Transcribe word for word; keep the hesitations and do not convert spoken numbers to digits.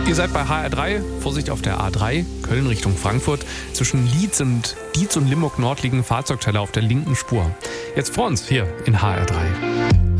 Ihr seid bei H R drei, Vorsicht auf der A drei, Köln Richtung Frankfurt. Zwischen Lietz und, Dietz und Limburg Nord liegen Fahrzeugteile auf der linken Spur. Jetzt vor uns hier in H R drei.